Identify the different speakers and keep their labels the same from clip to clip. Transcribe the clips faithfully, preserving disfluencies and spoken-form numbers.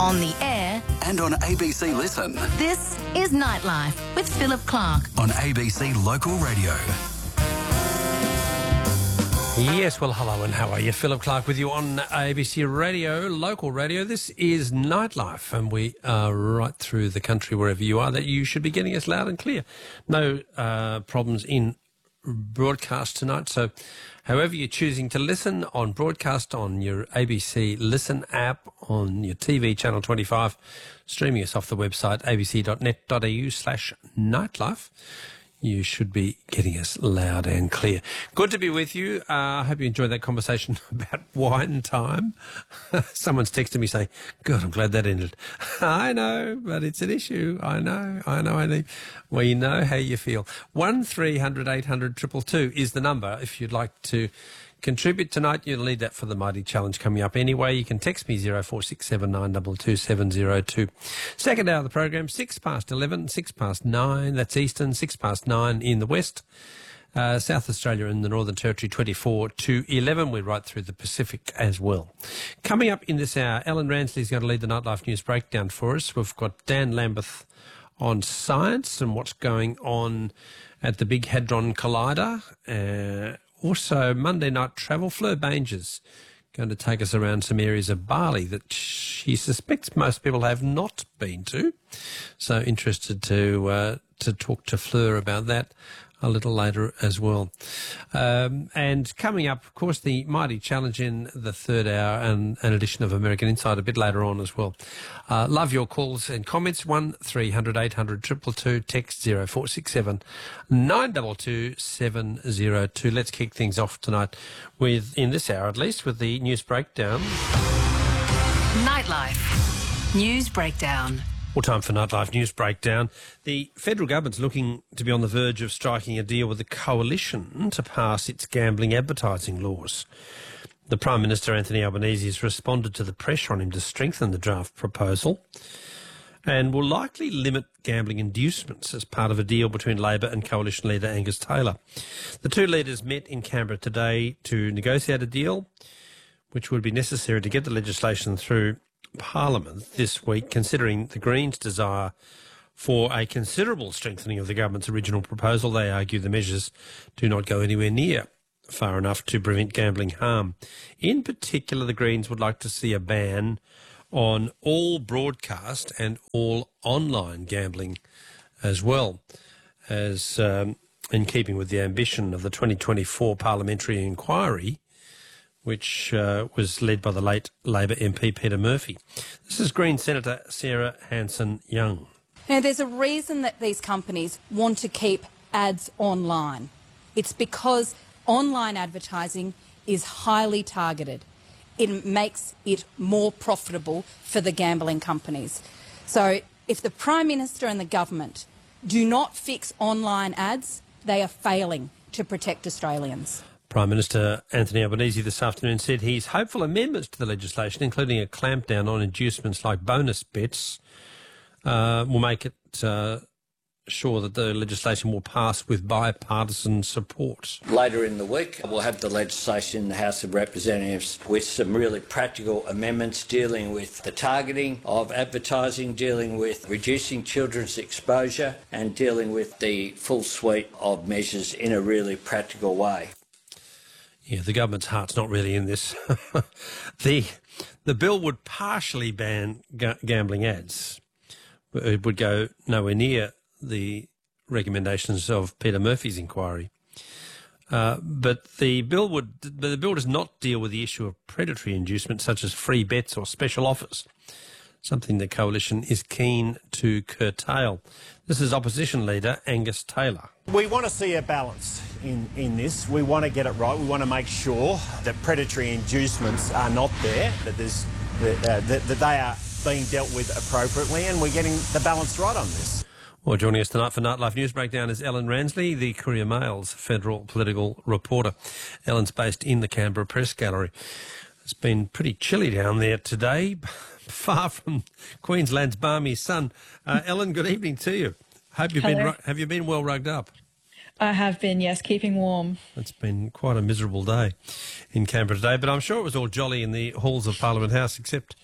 Speaker 1: on the air
Speaker 2: and on A B C Listen.
Speaker 1: This is Nightlife with Philip Clark
Speaker 2: on A B C Local Radio.
Speaker 3: Yes, well, hello and how are you? Philip Clark with you on A B C Radio, local radio. This is Nightlife, and we are right through the country, wherever you are, that you should be getting us loud and clear. No uh, problems in broadcast tonight, so however you're choosing to listen on broadcast, on your A B C Listen app, on your T V channel twenty-five, streaming us off the website a b c dot net dot a u slash nightlife, you should be getting us loud and clear. Good to be with you. I uh, hope you enjoyed that conversation about wine time. Someone's texted me saying, God, I'm glad that ended. I know, but it's an issue. I know, I know, I know. Well, you know how you feel. one three hundred eight hundred two two two is the number if you'd like to contribute tonight. You'll need that for the Mighty Challenge coming up anyway. You can text me zero four six seven nine two two seven zero two. Second hour of the program, six past eleven, six past nine, that's Eastern, six past nine in the West. Uh, South Australia and the Northern Territory, twenty-four to eleven. We're right through the Pacific as well. Coming up in this hour, Ellen Ransley's going to lead the Nightlife News Breakdown for us. We've got Dan Lambeth on science and what's going on at the Big Hadron Collider. Uh, Also, Monday night travel, Fleur Banger's going to take us around some areas of Bali that she suspects most people have not been to. So interested to uh, to talk to Fleur about that a little later as well. Um, and coming up, of course, the Mighty Challenge in the third hour and an edition of American Insight a bit later on as well. Uh, love your calls and comments. one three hundred eight hundred two two two, text zero four six seven nine two two seven zero two. Let's kick things off tonight with, in this hour at least, with the news breakdown.
Speaker 1: Nightlife News Breakdown.
Speaker 3: Well, time for Nightlife News Breakdown. The federal government's looking to be on the verge of striking a deal with the coalition to pass its gambling advertising laws. The Prime Minister, Anthony Albanese, has responded to the pressure on him to strengthen the draft proposal and will likely limit gambling inducements as part of a deal between Labor and coalition leader Angus Taylor. The two leaders met in Canberra today to negotiate a deal which would be necessary to get the legislation through Parliament this week, considering the Greens' desire for a considerable strengthening of the government's original proposal. They argue the measures do not go anywhere near far enough to prevent gambling harm. In particular, the Greens would like to see a ban on all broadcast and all online gambling as well, as um, in keeping with the ambition of the twenty twenty-four parliamentary inquiry, which uh, was led by the late Labor M P Peter Murphy. This is Green Senator Sarah Hanson-Young.
Speaker 4: Now, there's a reason that these companies want to keep ads online. It's because online advertising is highly targeted. It makes it more profitable for the gambling companies. So if the Prime Minister and the government do not fix online ads, they are failing to protect Australians.
Speaker 3: Prime Minister Anthony Albanese this afternoon said he's hopeful amendments to the legislation, including a clampdown on inducements like bonus bets, uh, will make it uh, sure that the legislation will pass with bipartisan support.
Speaker 5: Later in the week, we'll have the legislation in the House of Representatives with some really practical amendments dealing with the targeting of advertising, dealing with reducing children's exposure and dealing with the full suite of measures in a really practical way.
Speaker 3: Yeah, the government's heart's not really in this. the the bill would partially ban ga- gambling ads. It would go nowhere near the recommendations of Peter Murphy's inquiry. Uh, but the bill would the bill does not deal with the issue of predatory inducements such as free bets or special offers, something the coalition is keen to curtail. This is opposition leader Angus Taylor.
Speaker 6: We want to see a balance in, in this. We want to get it right. We want to make sure that predatory inducements are not there, that, there's, that, uh, that, that they are being dealt with appropriately, and we're getting the balance right on this.
Speaker 3: Well, joining us tonight for Nightlife News Breakdown is Ellen Ransley, the Courier Mail's federal political reporter. Ellen's based in the Canberra Press Gallery. It's been pretty chilly down there today, far from Queensland's balmy sun. Uh, Ellen, good evening to you. Hope you've
Speaker 7: Hello.
Speaker 3: been have you been well rugged up?
Speaker 7: I have been, yes, keeping warm.
Speaker 3: It's been quite a miserable day in Canberra today, but I'm sure it was all jolly in the halls of Parliament House, except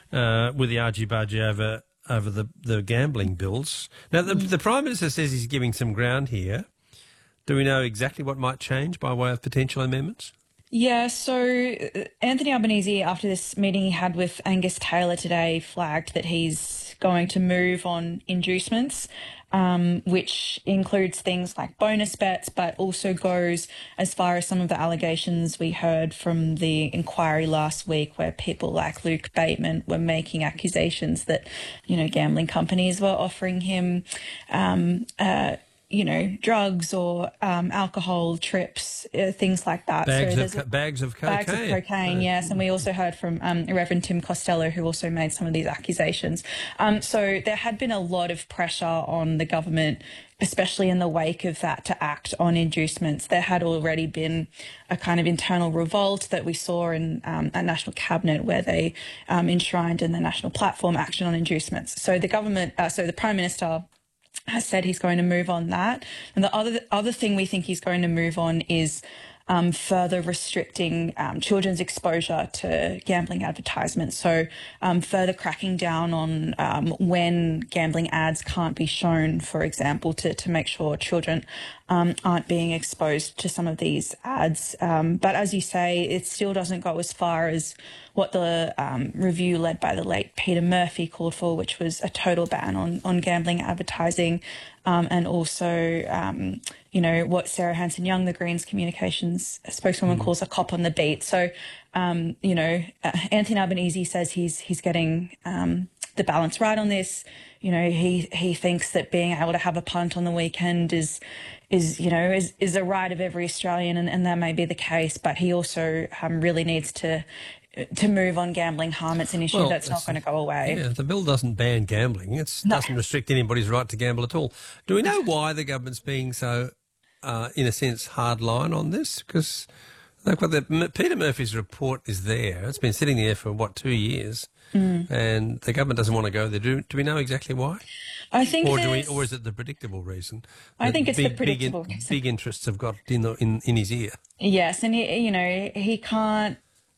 Speaker 3: uh, with the argy-bargy over over the, the gambling bills. Now, the, the Prime Minister says he's giving some ground here. Do we know exactly what might change by way of potential amendments?
Speaker 7: Yeah, so uh, Anthony Albanese, after this meeting he had with Angus Taylor today, flagged that he's going to move on inducements, um, which includes things like bonus bets, but also goes as far as some of the allegations we heard from the inquiry last week, where people like Luke Bateman were making accusations that, you know, gambling companies were offering him um, uh, you know, drugs or um, alcohol trips, uh, things like that.
Speaker 3: Bags,
Speaker 7: so
Speaker 3: of, co- bags of cocaine.
Speaker 7: Bags of cocaine, yes. And we also heard from um, Reverend Tim Costello, who also made some of these accusations. Um, so there had been a lot of pressure on the government, especially in the wake of that, to act on inducements. There had already been a kind of internal revolt that we saw in um, a national cabinet, where they um, enshrined in the national platform action on inducements. So the government, uh, so the Prime Minister has said he's going to move on that. And the other other thing we think he's going to move on is um, further restricting um, children's exposure to gambling advertisements. So um, further cracking down on um, when gambling ads can't be shown, for example, to, to make sure children um, aren't being exposed to some of these ads. Um, but as you say, it still doesn't go as far as what the um, review led by the late Peter Murphy called for, which was a total ban on, on gambling advertising, um, and also, um, you know, what Sarah Hanson-Young, the Greens communications spokeswoman, mm. calls a cop on the beat. So, um, you know, uh, Anthony Albanese says he's he's getting um, the balance right on this. You know, he he thinks that being able to have a punt on the weekend is is you know is is a right of every Australian, and, and that may be the case. But he also um, really needs to. to move on gambling harm. It's an issue
Speaker 3: well,
Speaker 7: that's not going to go away.
Speaker 3: Yeah, the bill doesn't ban gambling. It
Speaker 7: No.
Speaker 3: doesn't restrict anybody's right to gamble at all. Do we know why the government's being so, uh, in a sense, hard line on this? Because like, well, the, Peter Murphy's report is there. It's been sitting there for, what, two years, mm. and the government doesn't want to go there. Do, do we know exactly why?
Speaker 7: I think
Speaker 3: or, do we, or is it the predictable reason?
Speaker 7: I think it's
Speaker 3: big,
Speaker 7: the predictable
Speaker 3: big, in,
Speaker 7: reason.
Speaker 3: Big interests have got in, the, in, in his ear.
Speaker 7: Yes, and, he, you know, he can't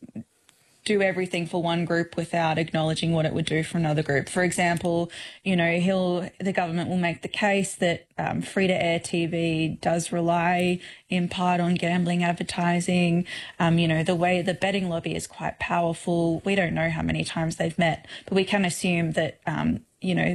Speaker 7: do everything for one group without acknowledging what it would do for another group. For example, you know, he'll the government will make the case that um, free-to-air T V does rely in part on gambling advertising. Um, you know, the way the betting lobby is quite powerful. We don't know how many times they've met, but we can assume that, um, you know,